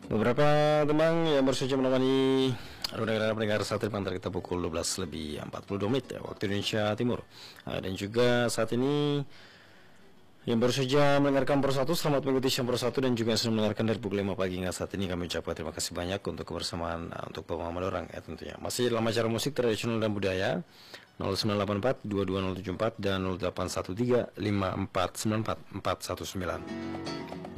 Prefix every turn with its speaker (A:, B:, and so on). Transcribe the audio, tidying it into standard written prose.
A: Beberapa teman yang baru saja menemani Roda pendengar saat ini antara kita pukul 12 lebih 42 menit waktu Indonesia Timur. Dan juga saat ini yang baru saja mendengarkan Persatu, selamat mengikuti Siang Persatu, dan juga yang sudah mendengarkan dari pukul 5 pagi hingga saat ini kami ucapkan terima kasih banyak untuk kebersamaan untuk Bapak Muhammad Orang ya tentunya. Masih dalam acara musik tradisional dan budaya 0984 22074 dan 0813 5494 419.